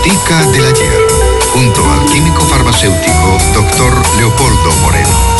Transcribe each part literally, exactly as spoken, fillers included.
Botica del Ayer, junto al químico farmacéutico doctor Leopoldo Moreno.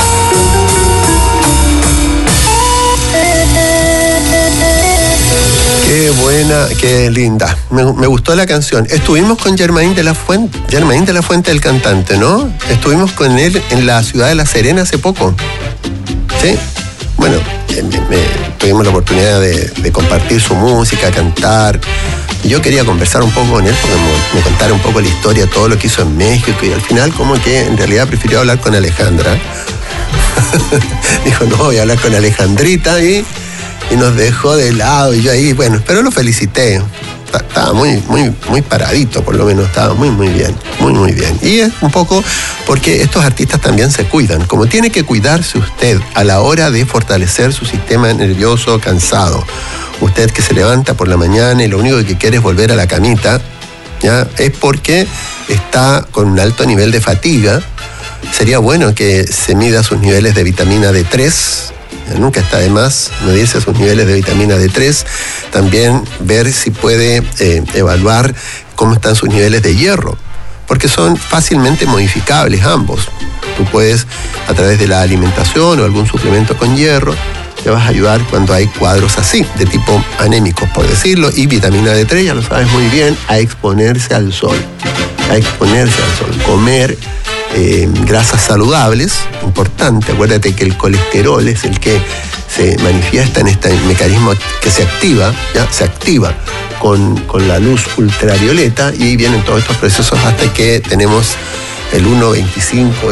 Qué buena, qué linda. Me, me gustó la canción. Estuvimos con Germain de la Fuente, Germain de la Fuente, el cantante, ¿no? Estuvimos con él en la ciudad de La Serena hace poco. ¿Sí? Bueno, me, me, tuvimos la oportunidad de, de compartir su música, cantar. Yo quería conversar un poco con él porque me, me contara un poco la historia, todo lo que hizo en México, y al final como que en realidad prefirió hablar con Alejandra. Dijo, no, voy a hablar con Alejandrita y... y nos dejó de lado, y yo ahí, bueno, pero lo felicité. Estaba muy, muy, muy paradito, por lo menos, estaba muy, muy bien, muy, muy bien. Y es un poco porque estos artistas también se cuidan, como tiene que cuidarse usted a la hora de fortalecer su sistema nervioso cansado. Usted que se levanta por la mañana y lo único que quiere es volver a la camita, ¿ya? Es porque está con un alto nivel de fatiga. Sería bueno que se mida sus niveles de vitamina D tres, nunca está de más medirse sus niveles de vitamina D tres, también ver si puede eh, evaluar cómo están sus niveles de hierro, porque son fácilmente modificables ambos. Tú puedes, a través de la alimentación o algún suplemento con hierro, te vas a ayudar cuando hay cuadros así, de tipo anémicos, por decirlo, y vitamina D tres, ya lo sabes muy bien, a exponerse al sol, a exponerse al sol, comer Eh, grasas saludables, importante. Acuérdate que el colesterol es el que se manifiesta en este mecanismo que se activa, ¿ya? Se activa con, con la luz ultravioleta, y vienen todos estos procesos hasta que tenemos el uno veinticinco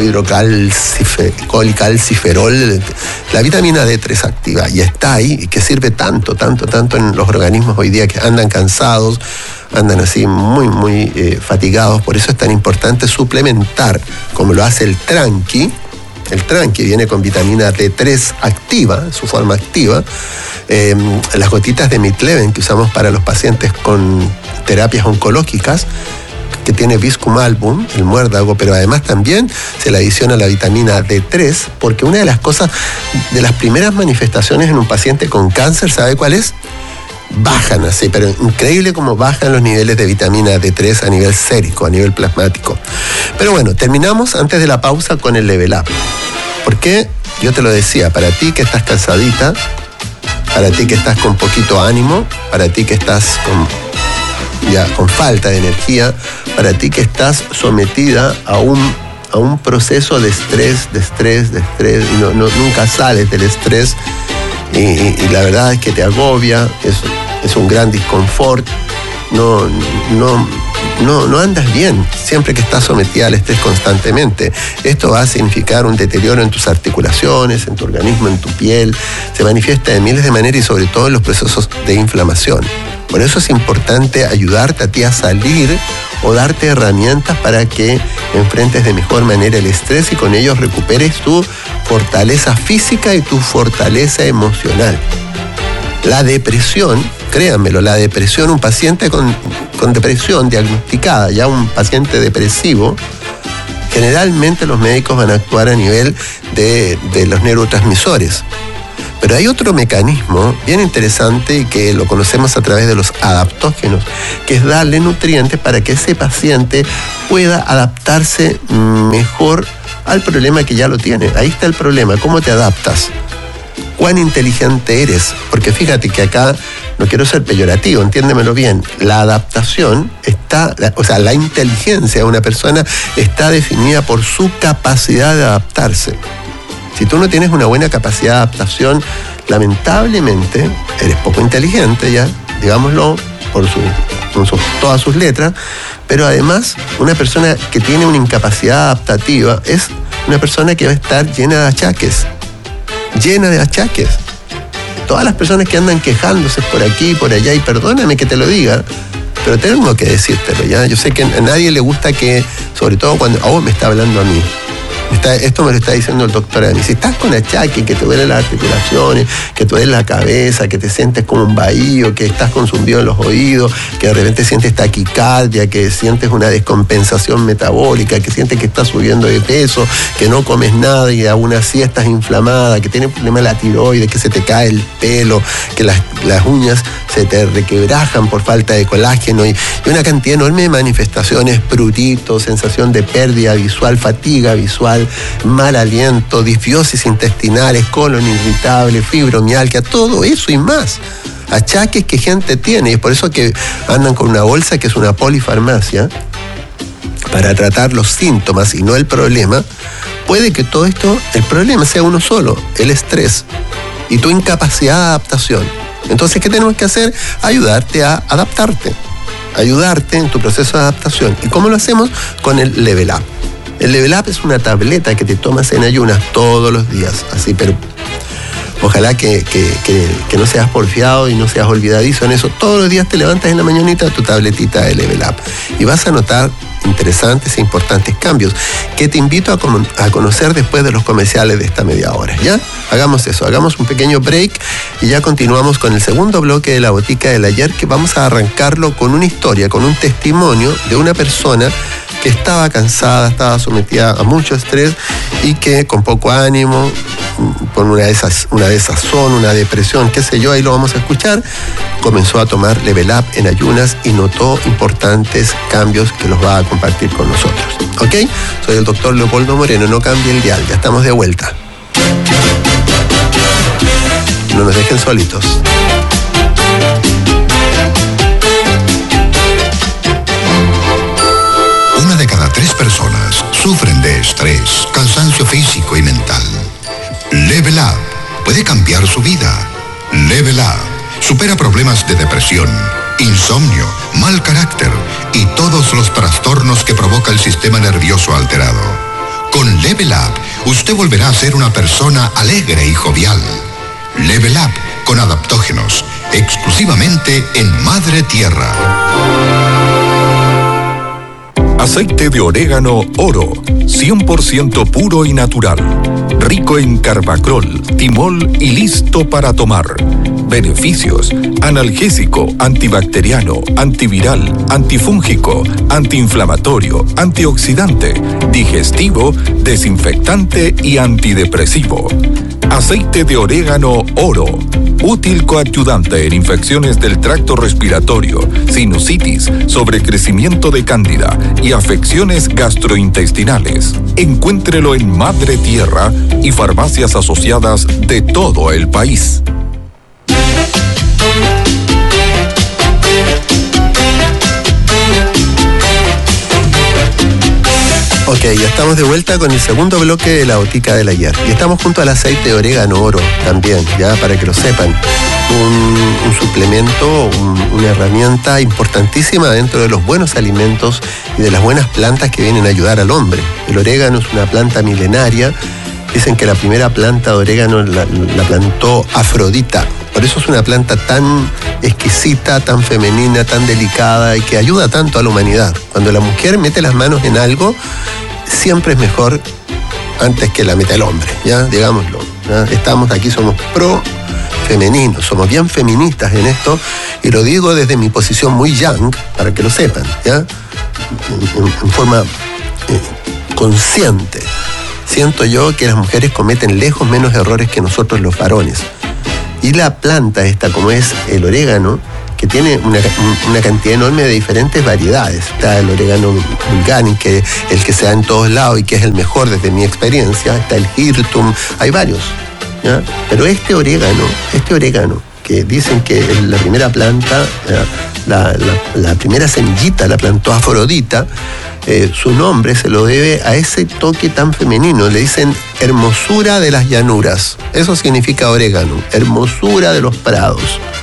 hidrocalciferol, la vitamina D tres activa, y está ahí, y que sirve tanto, tanto, tanto en los organismos hoy día que andan cansados, andan así muy, muy eh, fatigados. Por eso es tan importante suplementar, como lo hace el Tranqui. El Tranqui viene con vitamina D tres activa, su forma activa. Eh, las gotitas de Mitleven que usamos para los pacientes con terapias oncológicas, que tiene Viscum album, el muérdago, pero además también se le adiciona la vitamina D tres, porque una de las cosas, de las primeras manifestaciones en un paciente con cáncer, ¿sabe cuál es? Bajan así, pero increíble cómo bajan los niveles de vitamina D tres a nivel sérico, a nivel plasmático. Pero bueno, terminamos antes de la pausa con el Level Up. Porque yo te lo decía, para ti que estás cansadita, para ti que estás con poquito ánimo, para ti que estás con, ya, con falta de energía, para ti que estás sometida a un, a un proceso de estrés, de estrés, de estrés, y no, no, nunca sales del estrés, y, y, y la verdad es que te agobia, es, es un gran disconfort, no, no, no, no andas bien siempre que estás sometida al estrés constantemente. Esto va a significar un deterioro en tus articulaciones, en tu organismo, en tu piel, se manifiesta de miles de maneras y sobre todo en los procesos de inflamación. Por eso es importante ayudarte a ti a salir o darte herramientas para que enfrentes de mejor manera el estrés y con ello recuperes tu fortaleza física y tu fortaleza emocional. La depresión, créanmelo, la depresión, un paciente con, con depresión diagnosticada, ya un paciente depresivo, generalmente los médicos van a actuar a nivel de, de los neurotransmisores. Pero hay otro mecanismo bien interesante y que lo conocemos a través de los adaptógenos, que es darle nutrientes para que ese paciente pueda adaptarse mejor al problema que ya lo tiene. Ahí está el problema, ¿cómo te adaptas? ¿Cuán inteligente eres? Porque fíjate que acá, no quiero ser peyorativo, entiéndemelo bien, la adaptación está, o sea, la inteligencia de una persona está definida por su capacidad de adaptarse. Si tú no tienes una buena capacidad de adaptación, lamentablemente eres poco inteligente, ya, digámoslo, por su, con sus, todas sus letras, pero además una persona que tiene una incapacidad adaptativa es una persona que va a estar llena de achaques, llena de achaques. Todas las personas que andan quejándose por aquí y por allá, y perdóname que te lo diga, pero tengo que decírtelo, ¿ya? Yo sé que a nadie le gusta que, sobre todo cuando, oh, me está hablando a mí. Está, esto me lo está diciendo el doctor a mí. Si estás con achaque, que te duelen las articulaciones, que te duele la cabeza, que te sientes como un vahío, que estás consumido en los oídos, que de repente sientes taquicardia, que sientes una descompensación metabólica, que sientes que estás subiendo de peso, que no comes nada y aún así estás inflamada, que tienes problema de la tiroides, que se te cae el pelo, que las, las uñas se te requebrajan por falta de colágeno y, y una cantidad enorme de manifestaciones, prurito, sensación de pérdida visual, fatiga visual, mal aliento, disbiosis intestinales, colon irritable, fibromialgia, todo eso y más. Achaques que gente tiene, y es por eso que andan con una bolsa que es una polifarmacia para tratar los síntomas y no el problema. Puede que todo esto, el problema sea uno solo, el estrés y tu incapacidad de adaptación. Entonces, ¿qué tenemos que hacer? Ayudarte a adaptarte, ayudarte en tu proceso de adaptación. ¿Y cómo lo hacemos? Con el Level Up. El Level Up es una tableta que te tomas en ayunas todos los días, así, pero ojalá que, que, que, que no seas porfiado y no seas olvidadizo en eso. Todos los días te levantas en la mañanita tu tabletita de Level Up y vas a notar interesantes e importantes cambios que te invito a, con, a conocer después de los comerciales de esta media hora. ¿Ya? Hagamos eso, hagamos un pequeño break y ya continuamos con el segundo bloque de la botica del ayer, que vamos a arrancarlo con una historia, con un testimonio de una persona que estaba cansada, estaba sometida a mucho estrés y que con poco ánimo, con una, de esas, una desazón, una depresión, qué sé yo, ahí lo vamos a escuchar, comenzó a tomar Level Up en ayunas y notó importantes cambios que los va a compartir con nosotros. ¿Ok? Soy el doctor Leopoldo Moreno, no cambie el dial, ya estamos de vuelta. No nos dejen solitos. Una de cada tres personas sufren de estrés, cansancio físico y mental. Level Up puede cambiar su vida. Level Up supera problemas de depresión, insomnio, mal carácter y todos los trastornos que provoca el sistema nervioso alterado. Con Level Up, usted volverá a ser una persona alegre y jovial. Level Up con adaptógenos, exclusivamente en Madre Tierra. Aceite de orégano Oro, cien por ciento puro y natural. Rico en carbacrol, timol y listo para tomar. Beneficios: analgésico, antibacteriano, antiviral, antifúngico, antiinflamatorio, antioxidante, digestivo, desinfectante y antidepresivo. Aceite de orégano Oro, útil coadyuvante en infecciones del tracto respiratorio, sinusitis, sobrecrecimiento de cándida y afecciones gastrointestinales. Encuéntrelo en Madre Tierra y farmacias asociadas de todo el país. Ok, ya estamos de vuelta con el segundo bloque de la botica del ayer. Y estamos junto al aceite de orégano Oro también, ya para que lo sepan. Un, un suplemento, un, una herramienta importantísima dentro de los buenos alimentos y de las buenas plantas que vienen a ayudar al hombre. El orégano es una planta milenaria. Dicen que la primera planta de orégano la, la plantó Afrodita. Por eso es una planta tan exquisita, tan femenina, tan delicada y que ayuda tanto a la humanidad. Cuando la mujer mete las manos en algo, siempre es mejor antes que la meta el hombre, ¿ya? Digámoslo, ¿ya? Estamos aquí, somos pro femeninos, somos bien feministas en esto, y lo digo desde mi posición muy young, para que lo sepan, ¿ya? En, en forma eh, consciente. Siento yo que las mujeres cometen lejos menos errores que nosotros los varones. Y la planta esta, como es el orégano, que tiene una, una cantidad enorme de diferentes variedades. Está el orégano vulgari, que es el que se da en todos lados y que es el mejor desde mi experiencia. Está el hirtum, hay varios, ¿ya? Pero este orégano, este orégano, que dicen que es la primera planta, la, la, la primera semillita la plantó Afrodita, eh, su nombre se lo debe a ese toque tan femenino. Le dicen hermosura de las llanuras. Eso significa orégano, hermosura de los prados.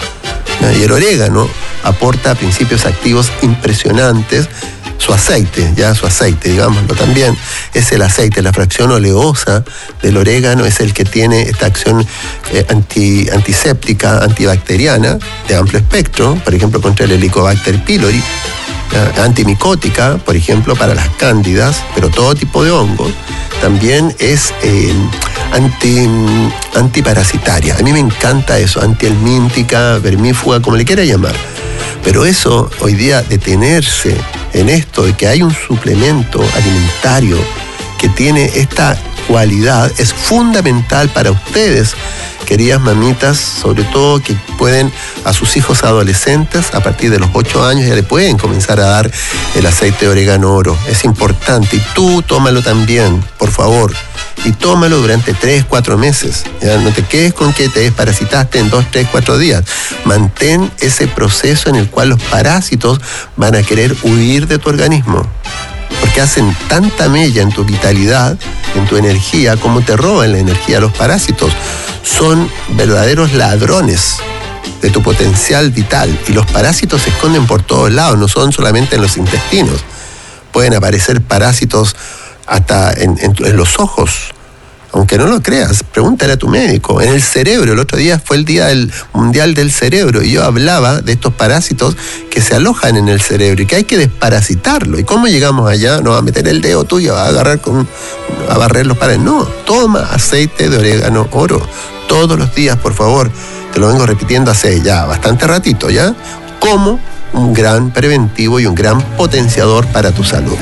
Y el orégano aporta principios activos impresionantes. Su aceite, ya su aceite, digámoslo también, es el aceite, la fracción oleosa del orégano es el que tiene esta acción eh, anti, antiséptica, antibacteriana, de amplio espectro, por ejemplo, contra el Helicobacter pylori, ya, antimicótica, por ejemplo, para las cándidas, pero todo tipo de hongos. También es eh, anti, antiparasitaria. A mí me encanta eso, antihelmíntica, vermífuga, como le quiera llamar. Pero eso, hoy día, detenerse en esto de que hay un suplemento alimentario que tiene esta cualidad, es fundamental para ustedes queridas mamitas, sobre todo que pueden a sus hijos adolescentes, a partir de los ocho años ya le pueden comenzar a dar el aceite de orégano oro. Es importante. Y tú tómalo también, por favor. Y tómalo durante tres, cuatro meses. ¿Ya? No te quedes con que te desparasitaste en dos, tres, cuatro días. Mantén ese proceso en el cual los parásitos van a querer huir de tu organismo. Porque hacen tanta mella en tu vitalidad, en tu energía, como te roban la energía los parásitos. Son verdaderos ladrones de tu potencial vital. Y los parásitos se esconden por todos lados, no son solamente en los intestinos. Pueden aparecer parásitos hasta en, en, en los ojos. Aunque no lo creas, pregúntale a tu médico. En el cerebro, el otro día fue el Día del Mundial del Cerebro y yo hablaba de estos parásitos que se alojan en el cerebro y que hay que desparasitarlo. ¿Y cómo llegamos allá? No va a meter el dedo tuyo, va a agarrar con, a barrer los parásitos. No, toma aceite de orégano oro todos los días, por favor. Te lo vengo repitiendo hace ya bastante ratito, ¿ya? Como un gran preventivo y un gran potenciador para tu salud.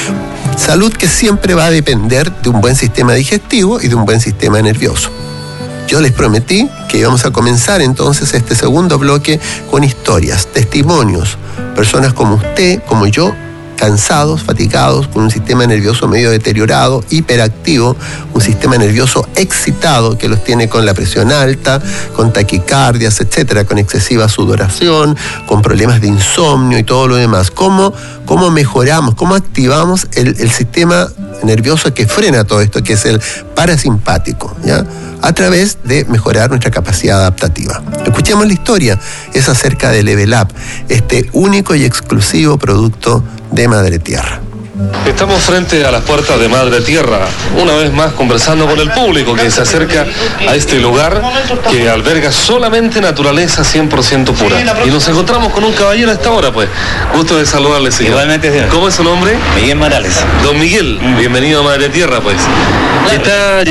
Salud que siempre va a depender de un buen sistema digestivo y de un buen sistema nervioso. Yo les prometí que íbamos a comenzar entonces este segundo bloque con historias, testimonios, personas como usted, como yo, cansados, fatigados, con un sistema nervioso medio deteriorado, hiperactivo, un sistema nervioso excitado que los tiene con la presión alta, con taquicardias, etcétera, con excesiva sudoración, con problemas de insomnio y todo lo demás. ¿Cómo, cómo mejoramos, cómo activamos el, el sistema nervioso que frena todo esto, que es el parasimpático, ¿ya? A través de mejorar nuestra capacidad adaptativa. Escuchemos la historia, es acerca de Level Up, este único y exclusivo producto de Madre Tierra. Estamos frente a las puertas de Madre Tierra, una vez más conversando con el público que se acerca a este lugar que alberga solamente naturaleza cien por ciento pura. Y nos encontramos con un caballero a esta hora, pues. Gusto de saludarle, señor. Igualmente, señor. ¿Cómo es su nombre? Miguel Morales. Don Miguel, bienvenido a Madre Tierra, pues. Está